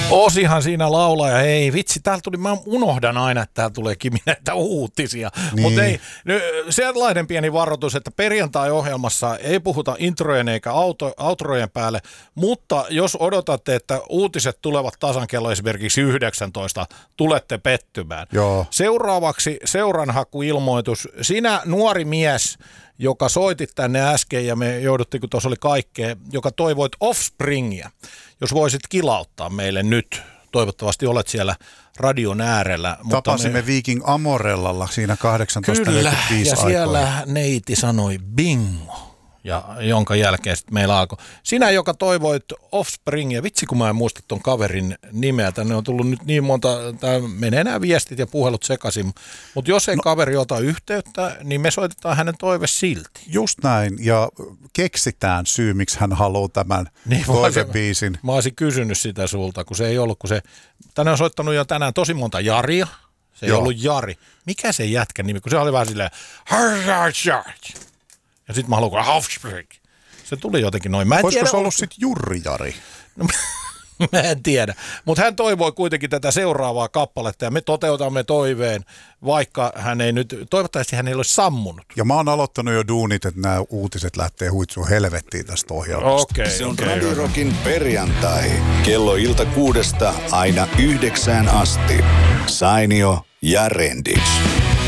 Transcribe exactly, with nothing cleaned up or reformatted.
Osihan siinä laulaa ja hei vitsi, täällä tuli, mä unohdan aina, että täällä tulee näitä uutisia. Niin. Mutta ei, sellainen pieni varoitus, että perjantai-ohjelmassa ei puhuta introjen eikä auto, outrojen päälle, mutta jos odotatte, että uutiset tulevat tasan kello esimerkiksi yhdeksäntoista, tulette pettymään. Joo. Seuraavaksi seuranhakuilmoitus. Sinä nuori mies, joka soitit tänne äsken ja me jouduttiin, kun tuossa oli kaikkea, joka toivoit Offspringia. Jos voisit kilauttaa meille nyt, toivottavasti olet siellä radion äärellä. Tapasimme me... Viking Amorellalla siinä kahdeksantoista neljäkymmentäviisi Kyllä, ja siellä aikoina. Neiti sanoi bingo, ja jonka jälkeen sitten meillä alkoi. Sinä, joka toivoit Offspringia, vitsi kun mä en muista ton kaverin nimeä, tänne on tullut nyt niin monta, tää menee nämä viestit ja puhelut sekaisin, mutta jos ei no, kaveri ota yhteyttä, niin me soitetaan hänen toive silti. Just näin, ja keksitään syy, miksi hän haluaa tämän niin, toivebiisin. Mä, mä olisin kysynyt sitä sulta, kun se ei ollut, kun se, tänne on soittanut jo tänään tosi monta Jaria, se ei Joo. ollut Jari. Mikä se jätkän nimi, kun se oli vähän silleen, ja sitten mä haluan Offspring. Se tuli jotenkin noin. Mä en Olisiko tiedä, se ollut sitten Jurri Jari? No, mä en tiedä. Mutta hän toivoi kuitenkin tätä seuraavaa kappaletta ja me toteutamme toiveen, vaikka hän ei nyt, toivottavasti hän ei ole sammunut. Ja mä oon aloittanut jo duunit, että nämä uutiset lähtee huitsuun helvettiin tästä ohjelmasta. Okay, se on okay, Radio Rockin perjantai. Kello ilta kuudesta aina yhdeksään asti. Sainio ja Rendits.